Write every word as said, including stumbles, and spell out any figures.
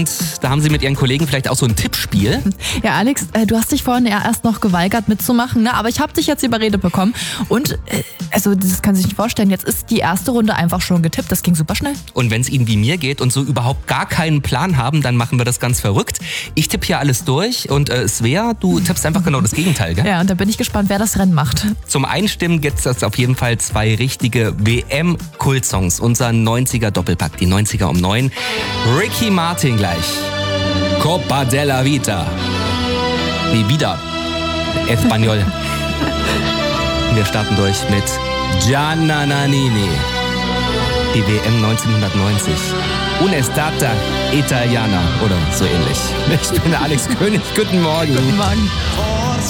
Da haben Sie mit Ihren Kollegen vielleicht auch so ein Tippspiel. Ja, Alex, äh, du hast dich vorhin ja erst noch geweigert mitzumachen, ne? Aber ich habe dich jetzt überredet bekommen. Und, äh, also das kann sich nicht vorstellen, jetzt ist die erste Runde einfach schon getippt. Das ging super schnell. Und wenn es Ihnen wie mir geht und so überhaupt gar keinen Plan haben, dann machen wir das ganz verrückt. Ich tippe hier alles durch und äh, Svea, du tippst einfach genau das Gegenteil, gell? Ja, und da bin ich gespannt, wer das Rennen macht. Zum Einstimmen gibt es auf jeden Fall zwei richtige W M-Kultsongs. Unser neunziger-Doppelpack, die neunziger um neun. Ricky Martin gleich. Copa della Vita. Nee, wieder. Español. Wir starten durch mit Gianna Nannini. Die W M neunzehnhundertneunzig. Un'estate italiana oder so ähnlich. Ich bin Alex König. Guten Morgen. Guten Morgen.